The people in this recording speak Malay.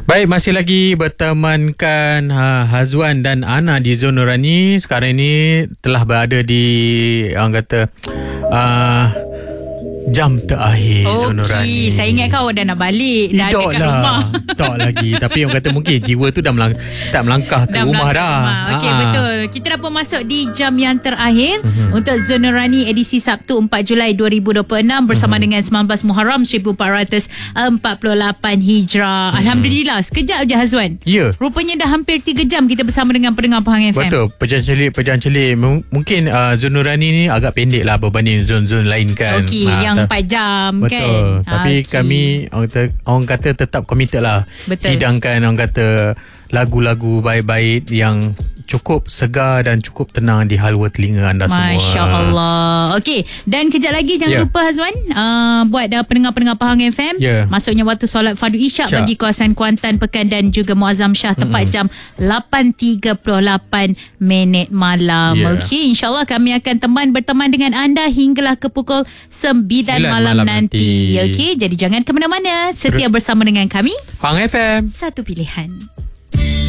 Baik, masih lagi bertemankan Hazwan dan Ana di Zon Nurani. Sekarang ini telah berada di orang kata jam terakhir Zon Nurani. Saya ingat kau dah nak balik, dah dekat rumah. Tak lagi. Tapi orang kata mungkin jiwa tu dah start melangkah ke rumah dah. Okey, betul. Kita dah pun masuk di jam yang terakhir untuk Zon Nurani edisi Sabtu 4 Julai 2026 bersama dengan 19 Muharram 1448 Hijrah. Alhamdulillah, sekejap je Hazwan. Ya. Rupanya dah hampir 3 jam kita bersama dengan pendengar Pahang FM. Betul. Pejalan celik. Mungkin Zon Nurani ni agak pendek lah berbanding zon-zon lain kan. Okey, yang 4 jam betul. kan. Tapi kami orang kata tetap committed lah. Betul. Hidangkan orang kata lagu-lagu baik-baik yang cukup segar dan cukup tenang di halwa telinga anda semua. Masya Allah. Okey, dan kejap lagi jangan lupa Hazwan, buat pendengar-pendengar Pahang FM, masuknya waktu solat fardu isyak bagi kawasan Kuantan, Pekan dan juga Muazzam Shah tepat jam 8.38 malam. Okey, insyaAllah kami akan berteman dengan anda hinggalah ke pukul 9 malam nanti. Okey, jadi jangan ke mana-mana, setia bersama dengan kami Pahang FM, satu pilihan.